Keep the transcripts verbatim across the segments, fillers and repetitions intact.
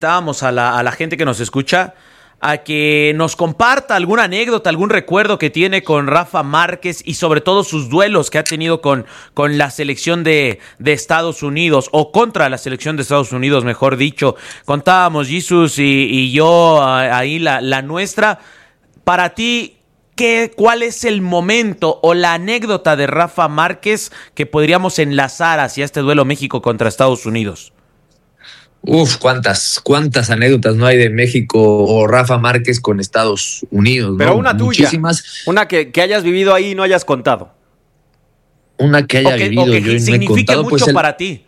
Estábamos a la, a la gente que nos escucha a que nos comparta alguna anécdota, algún recuerdo que tiene con Rafa Márquez y sobre todo sus duelos que ha tenido con, con la selección de, de Estados Unidos o contra la selección de Estados Unidos, mejor dicho. Contábamos Jesús y, y yo ahí la, la nuestra. Para ti, ¿qué, ¿cuál es el momento o la anécdota de Rafa Márquez que podríamos enlazar hacia este duelo México contra Estados Unidos? Uf, cuántas, cuántas anécdotas no hay de México o Rafa Márquez con Estados Unidos. Pero ¿no? una tuya, muchísimas. Una que, que hayas vivido ahí y no hayas contado. Una que haya o que, vivido o que yo y no he signifique contado, mucho pues el, para ti.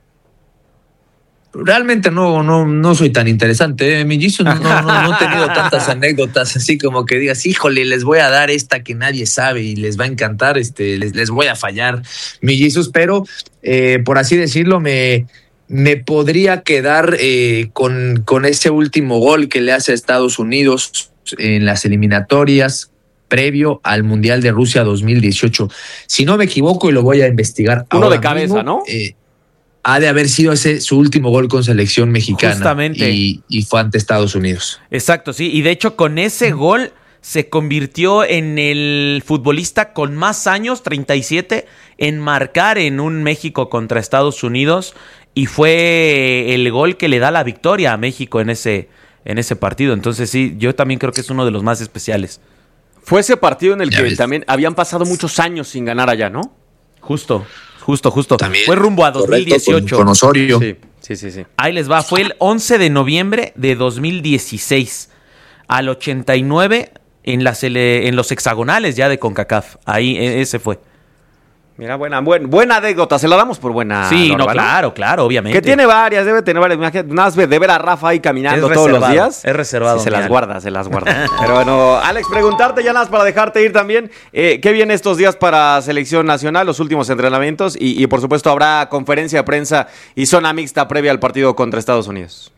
Realmente no, no, no soy tan interesante, ¿eh? Mi Jesús, no, no, no, no he tenido tantas anécdotas así como que digas, híjole, les voy a dar esta que nadie sabe y les va a encantar, este, les, les voy a fallar, mi Jesús, pero eh, por así decirlo, me. Me podría quedar eh, con, con ese último gol que le hace a Estados Unidos en las eliminatorias previo al Mundial de Rusia dos mil dieciocho. Si no me equivoco, y lo voy a investigar Uno ahora de cabeza, mismo, ¿no? Eh, ha de haber sido ese su último gol con selección mexicana. Justamente. Y, y fue ante Estados Unidos. Exacto, sí. Y de hecho, con ese gol se convirtió en el futbolista con más años, treinta y siete, en marcar en un México contra Estados Unidos. Y fue el gol que le da la victoria a México en ese, en ese partido. Entonces sí, yo también creo que es uno de los más especiales. Fue ese partido en el Ya que ves. también habían pasado muchos años sin ganar allá, ¿no? Justo, justo, justo. También, fue rumbo a dos mil dieciocho. Correcto, con, con Osorio. Sí, sí, sí, sí. Ahí les va, fue el once de noviembre de dos mil dieciséis. Al ochenta y nueve en, las, en los hexagonales ya de CONCACAF. Ahí, ese fue. Mira, buena, buen, buena anécdota, se la damos por buena. Sí, Norma, no, claro, claro, obviamente. Que tiene varias, debe tener varias. Imagínate, nada más de ver a Rafa ahí caminando Es todos los reservado, días. es reservado, Sí, se las Mial. guarda, se las guarda. Pero bueno, Alex, preguntarte ya nada más para dejarte ir también. Eh, ¿Qué viene estos días para Selección Nacional, los últimos entrenamientos? Y, y por supuesto habrá conferencia de prensa y zona mixta previa al partido contra Estados Unidos.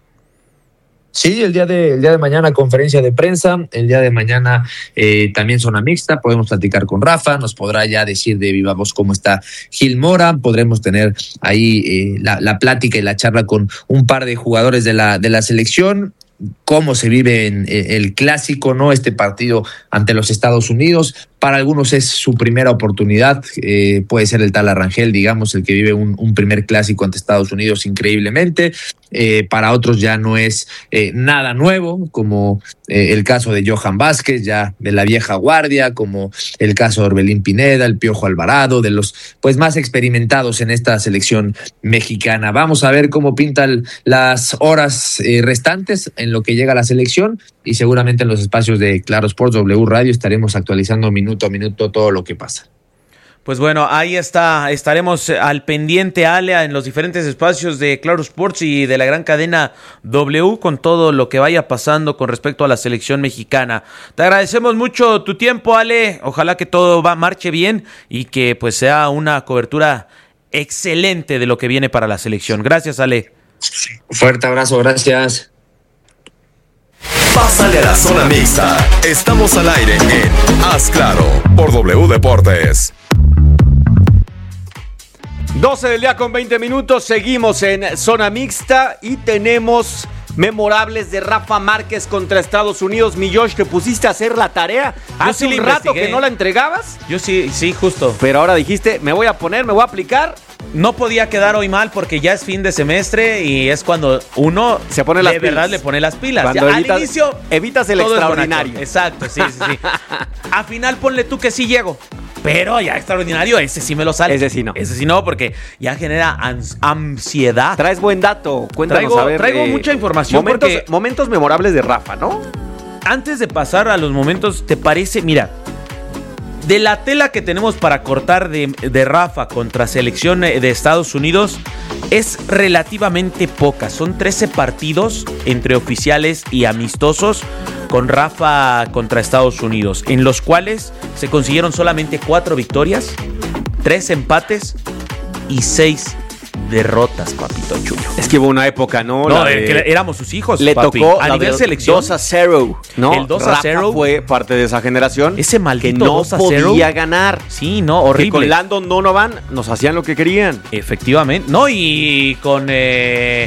Sí, el día de, el día de mañana conferencia de prensa, el día de mañana eh, también zona mixta, podemos platicar con Rafa, nos podrá ya decir de viva voz cómo está Gil Mora, podremos tener ahí eh, la, la plática y la charla con un par de jugadores de la, de la selección, cómo se vive en el clásico, ¿no? Este partido ante los Estados Unidos. Para algunos es su primera oportunidad, eh, puede ser el tal Arrangel, digamos, el que vive un, un primer clásico ante Estados Unidos increíblemente. Eh, para otros ya no es eh, nada nuevo, como eh, el caso de Johan Vázquez, ya de la vieja guardia, como el caso de Orbelín Pineda, el Piojo Alvarado, de los pues más experimentados en esta selección mexicana. Vamos a ver cómo pintan las horas eh, restantes en lo que llega a la selección y seguramente en los espacios de Claro Sports W Radio estaremos actualizando minuto a minuto todo lo que pasa. Pues bueno, ahí está, estaremos al pendiente, Alea, en los diferentes espacios de Claro Sports y de la gran cadena W con todo lo que vaya pasando con respecto a la selección mexicana. Te agradecemos mucho tu tiempo, Ale. Ojalá que todo va, marche bien y que pues sea una cobertura excelente de lo que viene para la selección. Gracias, Ale. Fuerte abrazo, gracias. Pásale a la zona mixta. Estamos al aire en Haz Claro por W Deportes. doce del día con veinte minutos, seguimos en zona mixta y tenemos memorables de Rafa Márquez contra Estados Unidos. Mi Josh, ¿te pusiste a hacer la tarea? Hace sí un la rato investigué. que no la entregabas, Yo sí, sí, justo. pero ahora dijiste, me voy a poner, me voy a aplicar. No podía quedar hoy mal porque ya es fin de semestre y es cuando uno Se pone las de pilas. verdad le pone las pilas. Cuando Ya, evitas- al inicio evitas el todo es extraordinario. bonachón. Exacto, sí, sí, sí. A final ponle tú que sí llego. Pero ya extraordinario, ese sí me lo sale. Ese sí no. Ese sí no, porque ya genera ans- ansiedad. Traes buen dato, cuéntanos Traigo- a ver. traigo mucha información Momentos, porque- momentos memorables de Rafa, ¿no? Antes de pasar a los momentos, ¿te parece? Mira, de la tela que tenemos para cortar de, de Rafa contra selección de Estados Unidos es relativamente poca. Son trece partidos entre oficiales y amistosos con Rafa contra Estados Unidos, en los cuales se consiguieron solamente cuatro victorias, tres empates y seis derrotas, papito chulo. Es que hubo una época, ¿no? No, La de- que éramos sus hijos, Le papi. tocó a la nivel del selección. dos a cero, ¿no? El dos a Rafa cero. fue parte de esa generación. Ese maldito que no dos a cero. podía ganar. Sí, no, Que horrible. con Landon Donovan nos hacían lo que querían. Efectivamente. No, y con eh,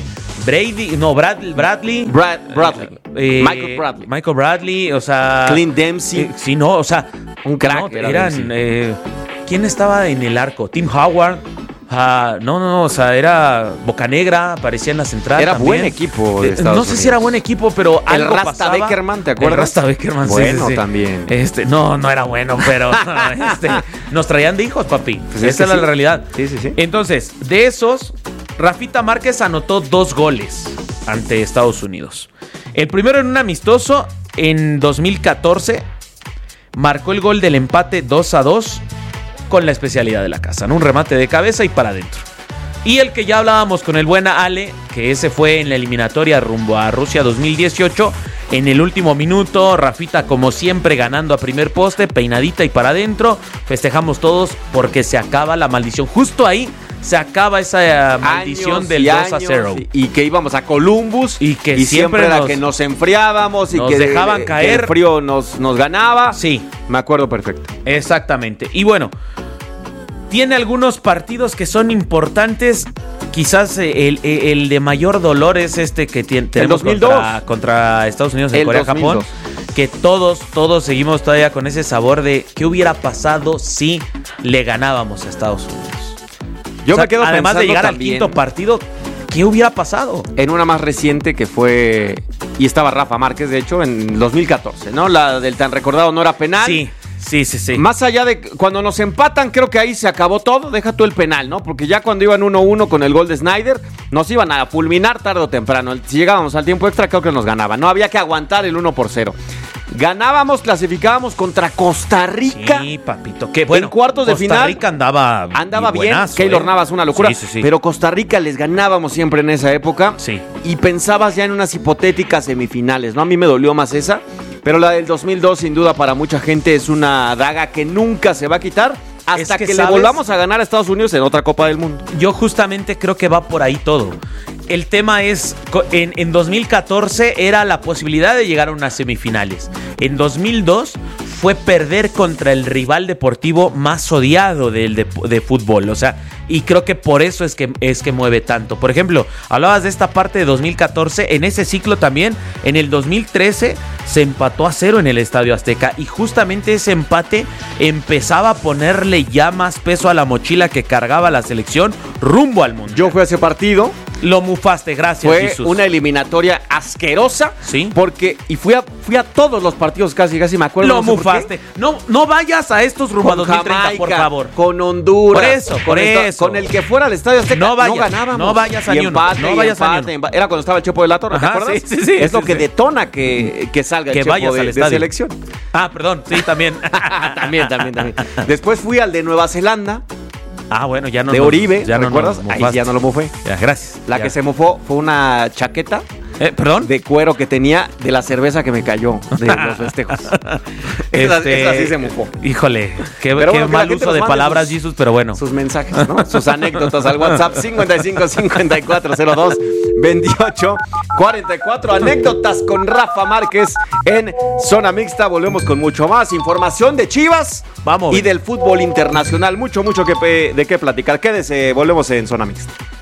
Brady, no, Brad, Bradley. Brad, Bradley. Eh, Michael Bradley. Michael Bradley, o sea. Clint Dempsey. Eh, sí, no, o sea. Un crack. No, era eran. Eh, ¿Quién estaba en el arco? Tim Howard. Uh, no, no, no, o sea, era Bocanegra, aparecía en la central. Era también. buen equipo de Eh, Estados No sé Unidos. si era buen equipo, pero El algo Rasta pasaba. Beckerman, ¿te acuerdas? El Rasta Beckerman, bueno, sí, sí, sí. también. Este, no, no era bueno, pero este, nos traían de hijos, papi. Pues Esa es que era sí. la realidad. Sí, sí, sí. Entonces, de esos, Rafita Márquez anotó dos goles ante Estados Unidos. El primero en un amistoso en dos mil catorce, marcó el gol del empate dos a dos con la especialidad de la casa, ¿no? Un remate de cabeza y para adentro. Y el que ya hablábamos con el buen Ale, que ese fue en la eliminatoria rumbo a Rusia dos mil dieciocho, en el último minuto, Rafita como siempre ganando a primer poste, peinadita y para adentro, festejamos todos porque se acaba la maldición. Justo ahí se acaba esa uh, maldición Años del y dos a años, cero. Y, y que íbamos a Columbus Y que siempre, siempre era nos- que nos enfriábamos y nos que, dejaban que caer. el frío nos, nos ganaba. Sí, Me acuerdo perfecto. exactamente. Y bueno, tiene algunos partidos que son importantes. Quizás eh, el, el- el de mayor dolor es este que tiene, tenemos dos mil dos. Contra, contra Estados Unidos en El Corea, dos mil Japón. dos. Que todos, todos seguimos todavía con ese sabor de qué hubiera pasado si le ganábamos a Estados Unidos. Yo O sea, me quedo además de pensando llegar al también quinto partido, ¿qué hubiera pasado? en una más reciente que fue, y estaba Rafa Márquez, de hecho, en dos mil catorce, ¿no? La del tan recordado no era penal. Sí, sí, sí, sí. Más allá de cuando nos empatan, creo que ahí se acabó todo. Deja tú el penal, ¿no? Porque ya cuando iban uno uno con el gol de Snyder, nos iban a fulminar tarde o temprano. Si llegábamos al tiempo extra, creo que nos ganaban. No había que aguantar el uno por cero. Ganábamos, clasificábamos contra Costa Rica. Sí, papito. Que bueno, en cuartos de Costa final Rica andaba Andaba y bien. buenazo, Keylor ¿eh? Navas, una locura. Sí, sí, sí. Pero Costa Rica les ganábamos siempre en esa época. Sí. Y pensabas ya en unas hipotéticas semifinales, ¿no? A mí me dolió más esa. Pero la del dos mil dos, sin duda, para mucha gente es una daga que nunca se va a quitar hasta Es que, que, le ¿sabes? volvamos a ganar a Estados Unidos en otra Copa del Mundo. Yo justamente creo que va por ahí todo. El tema es, co- en, en dos mil catorce era la posibilidad de llegar a unas semifinales. En dos mil dos fue perder contra el rival deportivo más odiado del de, de fútbol. O sea, y creo que por eso es que, es que mueve tanto. Por ejemplo, hablabas de esta parte de dos mil catorce. En ese ciclo también, en el dos mil trece, se empató a cero en el Estadio Azteca. Y justamente ese empate empezaba a ponerle ya más peso a la mochila que cargaba la selección rumbo al mundo. Yo fui a ese partido. Lo mufaste, gracias, Fue Jesús. una eliminatoria asquerosa. Sí. Porque, y fui a, fui a todos los partidos casi, casi me acuerdo. Lo no sé por qué. mufaste. No, no vayas a estos rumbo a Con dos mil treinta, por Jamaica, favor. con Honduras. Por eso, con por esta- eso. Con el que fuera al Estadio Azteca No no, vayas, ganábamos. no vayas a Y ni uno, empate, no y vayas a ni empate, uno. empa- Era cuando estaba el Chepo de la Torre, ¿te Ajá, acuerdas? sí, sí, sí, es lo sí, que sí. detona que, que salga Que el Chepo vayas de, al de estadio. selección. Ah, perdón, sí, también. también, también, también. Después fui al de Nueva Zelanda, Ah, bueno, ya no. de nos- Oribe, ya no ¿recuerdas? nos Ahí mufaste. ya no lo mofé. Ya, gracias. La Ya. que se mofó fue una chaqueta Eh, ¿Perdón? de cuero que tenía de la cerveza que me cayó de los festejos. esa, Este, esa sí se mofó. Híjole, qué, Pero qué bueno, que la mal gente uso nos de mande palabras, sus- Jesús, pero bueno. Sus mensajes, ¿no? Sus anécdotas al WhatsApp cincuenta y cinco cincuenta y cuatro cero dos veintiocho cuarenta y cuatro. Anécdotas con Rafa Márquez en Zona Mixta. Volvemos con mucho más información de Chivas. Vamos. Y del fútbol internacional. Mucho, mucho que pe- de qué platicar. Quédese, volvemos en Zona Mixta.